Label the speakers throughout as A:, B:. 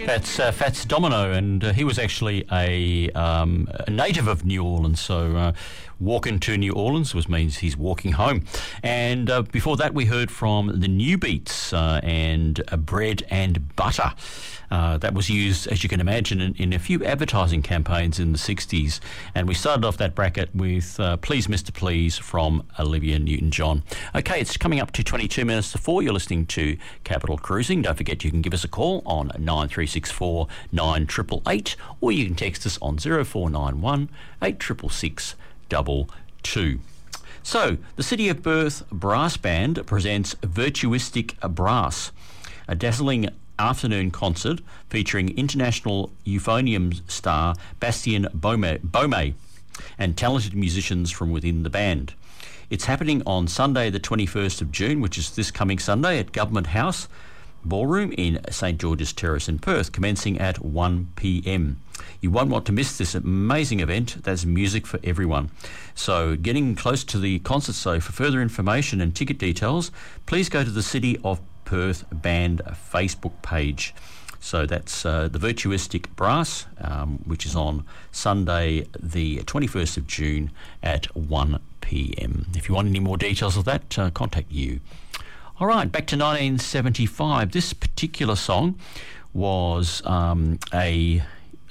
A: That's Fats Domino, and he was actually a native of New Orleans, so walking to New Orleans means he's walking home. And before that, we heard from the New Beats and Bread and Butter. That was used, as you can imagine, in a few advertising campaigns in the 60s. And we started off that bracket with Please Mr. Please from Olivia Newton-John. Okay, it's coming up to 22 minutes to 4. You're listening to Capital Cruising. Don't forget you can give us a call on 9364 9888, or you can text us on 0491 8666 22. So, the City of Perth Brass Band presents Virtuistic Brass, a dazzling afternoon concert featuring international euphonium star Bastien Baume and talented musicians from within the band. It's happening on Sunday the 21st of June, which is this coming Sunday, at Government House Ballroom in St George's Terrace in Perth, commencing at 1 p.m. You won't want to miss this amazing event. There's music for everyone. So, getting close to the concert, so for further information and ticket details, please go to the City of Perth Band Facebook page. So that's the Virtuistic Brass, which is on Sunday the 21st of June at 1 p.m. If you want any more details of that, contact you. All right, back to 1975. This particular song was number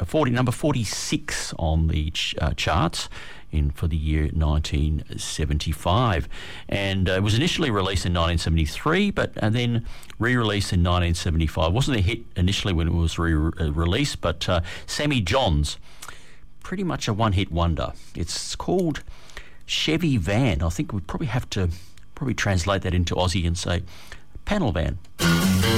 A: 46 on the charts for the year 1975, and it was initially released in 1973, but then re-released in 1975. It wasn't a hit initially when it was released, but Sammy Johns, pretty much a one-hit wonder. It's called Chevy Van. I think we'd probably have to translate that into Aussie and say panel van.